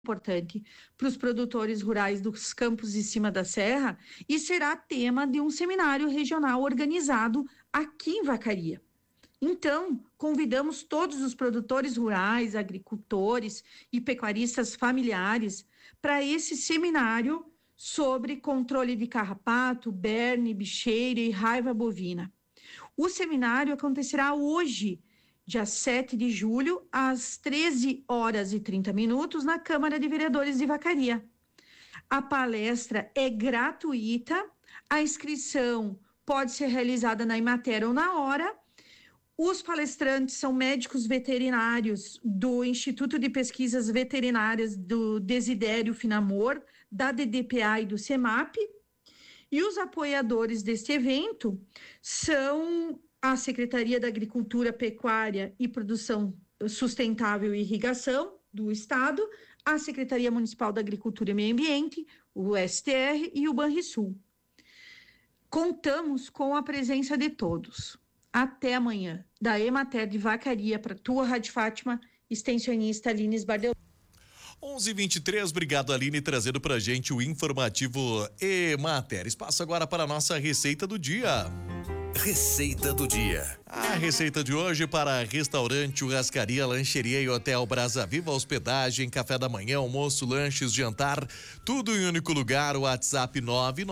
importante para os produtores rurais dos campos de cima da serra e será tema de um seminário regional organizado aqui em Vacaria. Então, convidamos todos os produtores rurais, agricultores e pecuaristas familiares para esse seminário sobre controle de carrapato, berne, bicheiro e raiva bovina. O seminário acontecerá hoje, dia 7 de julho, às 13h30, na Câmara de Vereadores de Vacaria. A palestra é gratuita, a inscrição pode ser realizada na Emater ou na hora. Os palestrantes são médicos veterinários do Instituto de Pesquisas Veterinárias do Desidério Finamor, da DDPA e do CEMAP. E os apoiadores deste evento são a Secretaria da Agricultura, Pecuária e Produção Sustentável e Irrigação do Estado, a Secretaria Municipal da Agricultura e Meio Ambiente, o STR e o Banrisul. Contamos com a presença de todos. Até amanhã, da Emater de Vacaria para tua Rádio Fátima, extensionista Aline Esbardeu. 11h23, obrigado Aline, trazendo pra gente o informativo Emater. Espaço agora para a nossa receita do dia. Receita do dia. A receita de hoje para restaurante, churrascaria, lancheria e hotel Brasa Viva, hospedagem, café da manhã, almoço, lanches, jantar, tudo em um único lugar. O WhatsApp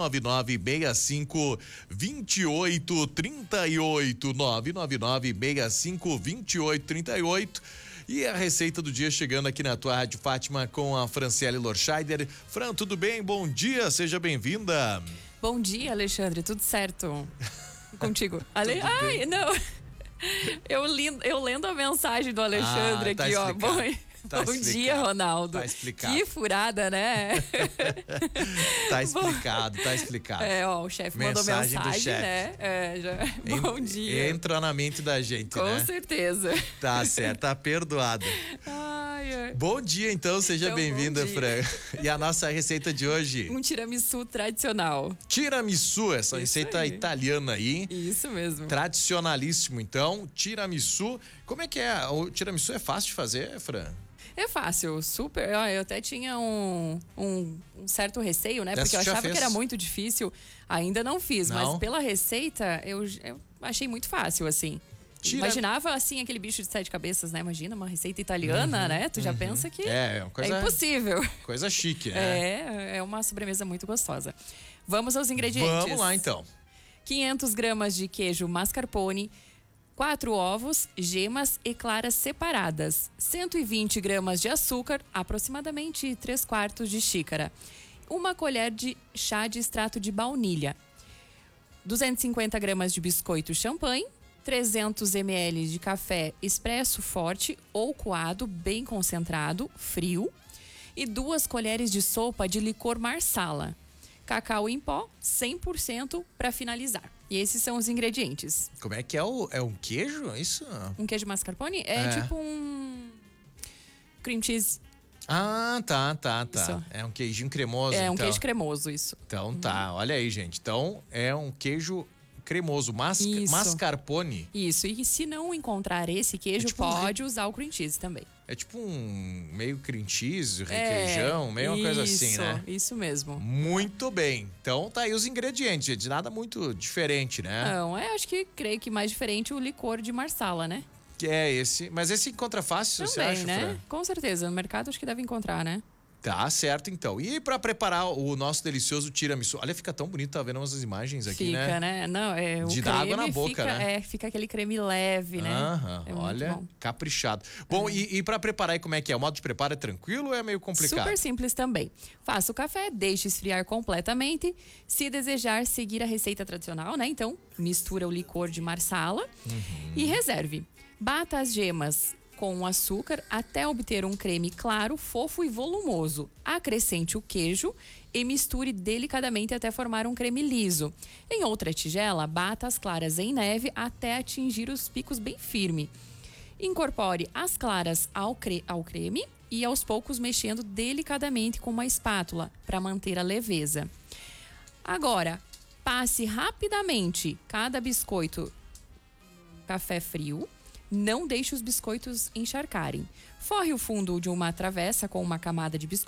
999652838, 999652838. E a receita do dia chegando aqui na tua Rádio Fátima com a Franciele Lorscheider. Fran, tudo bem? Bom dia, seja bem-vinda. Bom dia, Alexandre, tudo certo? Contigo. Ai, não. Eu lendo a mensagem do Alexandre aqui, ó. Bom dia, Ronaldo. Tá explicado. Que furada, né? Tá explicado. O chefe mandou mensagem, né? Bom dia. Entra na mente da gente, com né? Com certeza. Tá certo, tá perdoada. Ai. Bom dia, então, seja bem-vinda, Fran. E a nossa receita de hoje? Um tiramisu tradicional. Tiramisu, essa receita italiana aí. Isso mesmo. Tradicionalíssimo, então, tiramisu. Como é que é? O tiramisu é fácil de fazer, Fran? É fácil, super. Eu até tinha um certo receio, né? Porque eu achava que era muito difícil. Ainda não fiz, mas pela receita eu achei muito fácil, assim. Imaginava, assim, aquele bicho de 7 cabeças, né? Imagina uma receita italiana, né? Tu já pensa que é impossível. Coisa chique, né? É uma sobremesa muito gostosa. Vamos aos ingredientes. Vamos lá, então. 500 gramas de queijo mascarpone, 4 ovos, gemas e claras separadas, 120 gramas de açúcar, aproximadamente 3/4 de xícara, 1 colher de chá de extrato de baunilha, 250 gramas de biscoito champanhe, 300 ml de café expresso forte ou coado bem concentrado, frio, e 2 colheres de sopa de licor marsala. Cacau em pó, 100% para finalizar. E esses são os ingredientes. Como é que é? É um queijo? Isso? Um queijo mascarpone? É tipo um cream cheese. Ah, tá. Isso. É um queijinho cremoso, um queijo cremoso, isso. Então tá, olha aí, gente. Então é um queijo cremoso, mascarpone. Isso, e se não encontrar esse queijo, pode usar o cream cheese também. É tipo um meio cream cheese, requeijão, meio uma coisa assim, né? Isso mesmo. Muito bem. Então tá aí os ingredientes, gente. Nada muito diferente, né? Não, creio que mais diferente o licor de marsala, né? Que é esse. Mas esse encontra fácil, também, você acha, né? Fran? Com certeza. No mercado acho que deve encontrar, né? Tá certo, então. E pra preparar o nosso delicioso tiramisu? Olha, fica tão bonito, tá vendo umas imagens aqui, né? Fica, né? Não, de dar água na boca, né? Fica aquele creme leve, né? Olha, caprichado. Bom, e pra preparar aí, como é que é? O modo de preparo é tranquilo ou é meio complicado? Super simples também. Faça o café, deixe esfriar completamente. Se desejar seguir a receita tradicional, né? Então, mistura o licor de marsala e reserve. Bata as gemas com açúcar até obter um creme claro, fofo e volumoso. Acrescente o queijo e misture delicadamente até formar um creme liso. Em outra tigela, bata as claras em neve até atingir os picos bem firme. Incorpore as claras ao creme e aos poucos mexendo delicadamente com uma espátula para manter a leveza. Agora, passe rapidamente cada biscoito café frio. Não deixe os biscoitos encharcarem. Forre o fundo de uma travessa com uma camada de biscoito